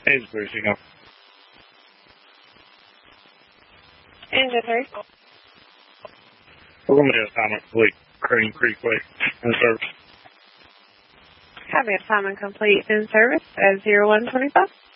Engine 3, signal. Engine 3. Limited assignment complete. Crane Creek Way in service. Copy, assignment complete in service at 0125.